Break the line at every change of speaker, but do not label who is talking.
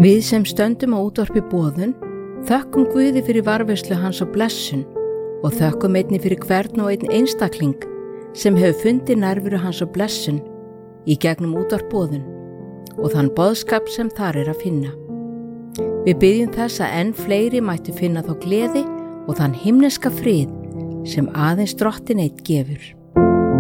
Við sem stöndum á útvarpi boðun þökkum Guði fyrir varðveislu hans og blessun og þökkum einnig fyrir hvern og einn einstakling sem hefur fundið nærveru hans og blessun í gegnum útvarp boðun og þann boðskap sem þar að finna. Við biðjum þess að enn fleiri mættu finna þá gleði og þann himneska frið sem aðeins Drottinn einn gefur.